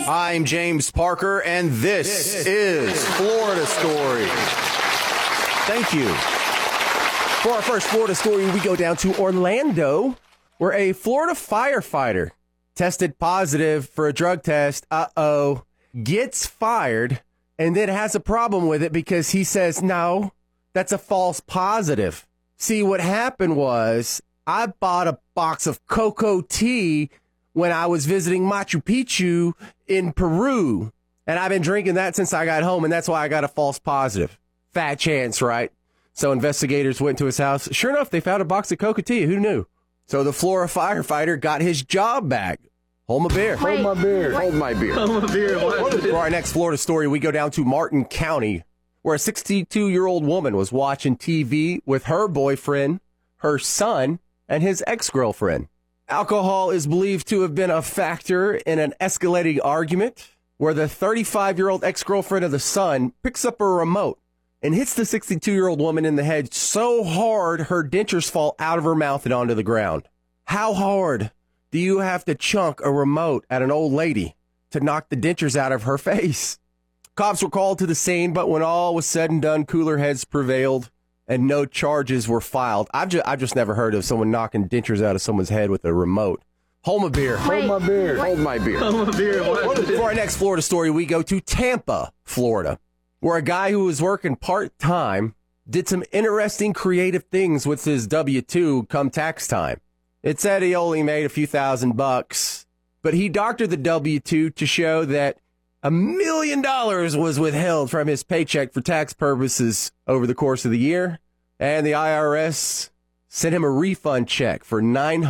I'm James Parker, and this is Florida Story. Thank you. For our first Florida story, we go down to Orlando, where a Florida firefighter tested positive for a drug test, gets fired, and then has a problem with it because he says, no, that's a false positive. See, what happened was I bought a box of cocoa tea when I was visiting Machu Picchu in Peru, and I've been drinking that since I got home, and that's why I got a false positive. Fat chance, right? So investigators went to his house. Sure enough, they found a box of cocoa tea. Who knew? So the Florida firefighter got his job back. Hold my beer. Hold my beer. Hold my beer. Hold my beer. For our next Florida story, we go down to Martin County, where a 62-year-old woman was watching TV with her boyfriend, her son, and his ex-girlfriend. Alcohol is believed to have been a factor in an escalating argument where the 35-year-old ex-girlfriend of the son picks up a remote and hits the 62-year-old woman in the head so hard her dentures fall out of her mouth and onto the ground. How hard do you have to chunk a remote at an old lady to knock the dentures out of her face? Cops were called to the scene, but when all was said and done, cooler heads prevailed and no charges were filed. I've just never heard of someone knocking dentures out of someone's head with a remote. Hold my beer. Hold my beer. Hold my beer. Hold my beer. For our next Florida story, we go to Tampa, Florida, where a guy who was working part-time did some interesting creative things with his W-2 come tax time. It said he only made a few $1,000, but he doctored the W-2 to show that $1 million was withheld from his paycheck for tax purposes over the course of the year, and the IRS sent him a refund check for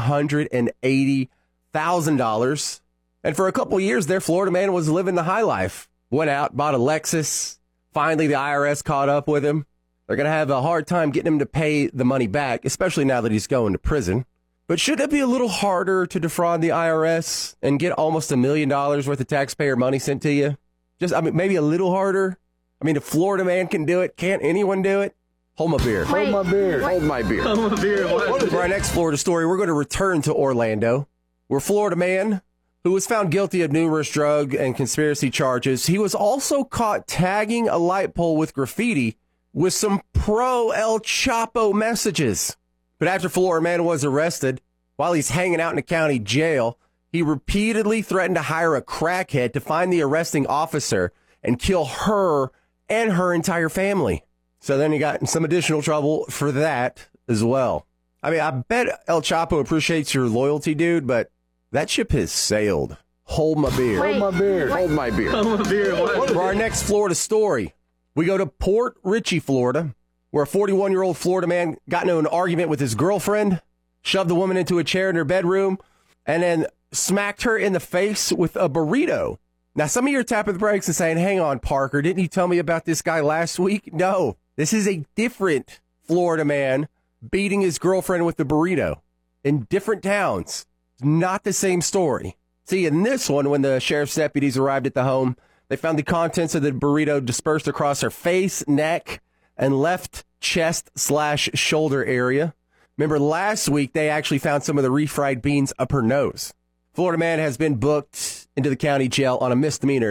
$980,000. And for a couple of years there, Florida man was living the high life. Went out, bought a Lexus. Finally, the IRS caught up with him. They're going to have a hard time getting him to pay the money back, especially now that he's going to prison. But should it be a little harder to defraud the IRS and get almost $1 million worth of taxpayer money sent to you? Maybe a little harder. If Florida man can do it, can't anyone do it? Hold my beer. Hold my beer. Hold my beer. Hold my beer. For our next Florida story, we're going to return to Orlando, where Florida man who was found guilty of numerous drug and conspiracy charges, he was also caught tagging a light pole with graffiti with some pro El Chapo messages. But after Florida man was arrested, while he's hanging out in a county jail, he repeatedly threatened to hire a crackhead to find the arresting officer and kill her and her entire family. So then he got in some additional trouble for that as well. I bet El Chapo appreciates your loyalty, dude, but that ship has sailed. Hold my beer. Hold my beer. Hold my beer. Hold my beer. For our next Florida story, we go to Port Richey, Florida, where a 41-year-old Florida man got into an argument with his girlfriend, shoved the woman into a chair in her bedroom, and then smacked her in the face with a burrito. Now, some of you are tapping the brakes and saying, hang on, Parker, didn't you tell me about this guy last week? No, this is a different Florida man beating his girlfriend with the burrito in different towns. Not the same story. See, in this one, when the sheriff's deputies arrived at the home, they found the contents of the burrito dispersed across her face, neck, and left chest/shoulder area. Remember, last week, they actually found some of the refried beans up her nose. Florida man has been booked into the county jail on a misdemeanor